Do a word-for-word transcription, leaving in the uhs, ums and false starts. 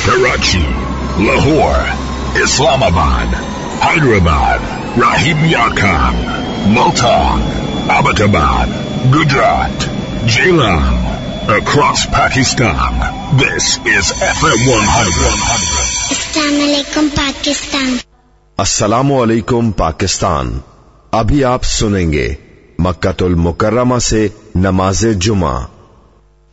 Karachi, Lahore, Islamabad, Hyderabad, Rahim Yarkhan, Multan, Abbottabad, Gujarat, Jailam, across Pakistan. This is F M one hundred. Assalamu alaikum Pakistan. अस्सलामु अलैकुम पाकिस्तान। अभी आप सुनेंगे मक्कातुल मुकर्रमा से नमाज़े जुमा।